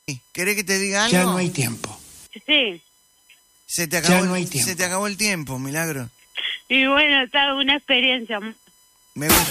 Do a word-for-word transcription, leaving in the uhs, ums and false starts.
¿Querés que te diga algo? Ya no hay tiempo. Sí. Se te acabó, Ya no hay el, tiempo. se te acabó el tiempo, Milagro. Y bueno, está una experiencia. Me gusta.